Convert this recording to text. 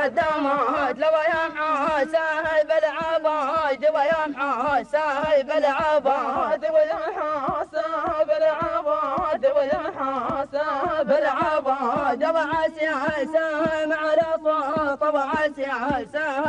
الدموت لو يمحى سايب العباد ويمحى سايب العباد ويمحى سايب العباد ويمحى سايب العباد طبع سياسة مع الأصوات طبع سياسة